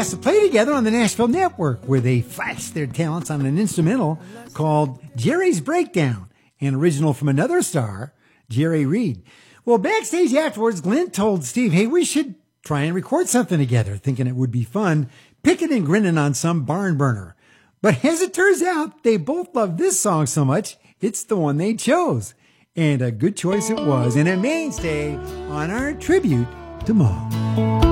asked to play together on the Nashville Network, where they flashed their talents on an instrumental called Jerry's Breakdown, an original from another star, Jerry Reed. Well, backstage afterwards, Glenn told Steve, hey, we should try and record something together, thinking it would be fun, picking and grinning on some barn burner. But as it turns out, they both love this song so much, it's the one they chose. And a good choice it was, and a mainstay on our tribute to Mom.